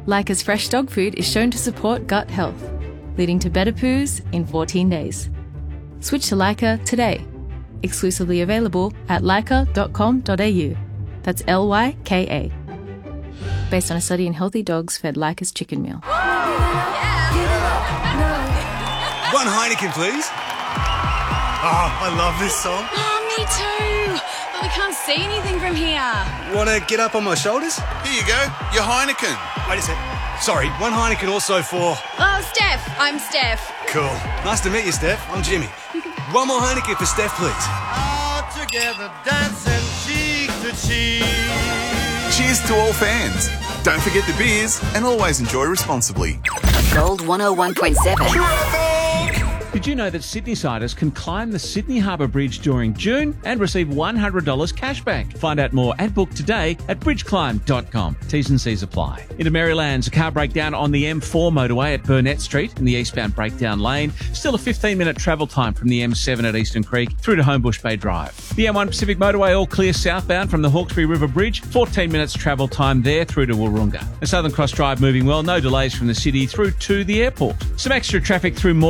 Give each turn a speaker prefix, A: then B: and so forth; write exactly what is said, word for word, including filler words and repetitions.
A: Leica's fresh dog food is shown to support gut health, leading to better poos in fourteen days. Switch to Leica today. Exclusively available at leica dot com dot a u. That's L Y K A. Based on a study in healthy dogs fed Leica's chicken meal.
B: One Heineken, please. Oh, I love this song.
C: Oh, me too. But we can't see anything from here.
B: Want to get up on my shoulders?
D: Here you go, your Heineken.
B: Wait a sec. Sorry, one Heineken also for...
C: Oh, Steph. I'm Steph.
B: Cool. Nice to meet you, Steph. I'm Jimmy. One more Heineken for Steph, please.
E: All together dancing cheek to cheek.
D: Cheers to all fans. Don't forget the beers and always enjoy responsibly.
F: Gold one oh one point seven.
G: Did you know that Sydney-siders can climb the Sydney Harbour Bridge during June and receive one hundred dollars cash back? Find out more and book today at bridge climb dot com. T's and C's apply. Into Maryland's a car breakdown on the M four motorway at Burnett Street in the eastbound breakdown lane. Still a fifteen minute travel time from the M seven at Eastern Creek through to Homebush Bay Drive. The M one Pacific motorway all clear southbound from the Hawkesbury River Bridge. fourteen minutes travel time there through to Wahroonga. The Southern Cross Drive moving well. No delays from the city through to the airport. Some extra traffic through more